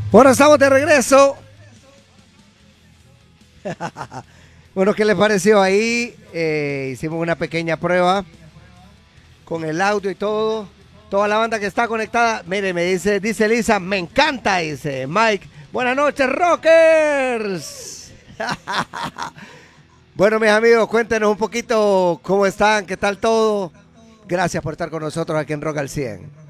Bueno, estamos de regreso. Bueno, ¿qué les pareció ahí? Hicimos una pequeña prueba con el audio y todo. Toda la banda que está conectada. Mire, dice Lisa, me encanta, dice Mike. Buenas noches, rockers. Bueno, mis amigos, cuéntenos un poquito cómo están, qué tal todo. Gracias por estar con nosotros aquí en Rock al 100.